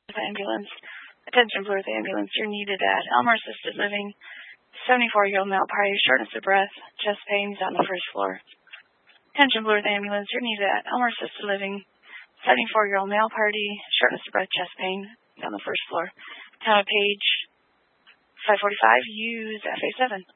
Ambulance. Attention, Blue Earth Ambulance. You're needed at Elmer Assisted Living. 74-year-old male party, shortness of breath, chest pains on the first floor. Attention, Blue Earth Ambulance. You're needed at Elmer Assisted Living. 74-year-old male party, shortness of breath, chest pain on the first floor. Town of Page, 545. Use FA7.